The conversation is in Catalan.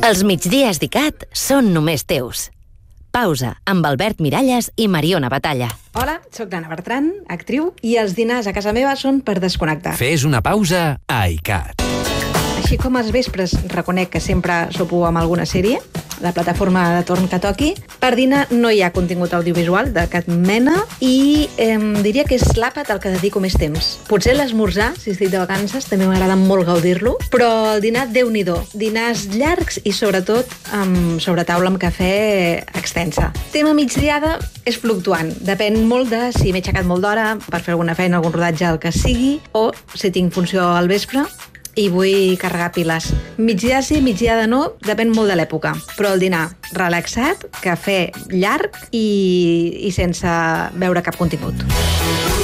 Els migdies d'ICAT són només teus. Pausa, amb Albert Miralles i Mariona Batalla. Hola, sóc l'Anna Bertran, actriu, i els dinars a casa meva són per desconnectar. Fes una pausa a ICAT. Així com els vespres reconec que sempre sopo amb alguna sèrie, la plataforma de torn que toqui, per dinar no hi ha contingut audiovisual de cap mena i diria que és l'àpat al que dedico més temps. Potser l'esmorzar, si estic de vacances, també m'agrada molt gaudir-lo, però el dinar, Déu-n'hi-do. Dinars llargs i sobretot amb sobretaula amb cafè extensa. Tema migdiada és fluctuant. Depèn molt de si m'he aixecat molt d'hora per fer alguna feina, algun rodatge, el que sigui, o si tinc funció al vespre i vull carregar piles. Migdiada sí, migdiada no, depèn molt de l'època. Però el dinar relaxat, cafè llarg i sense veure cap contingut.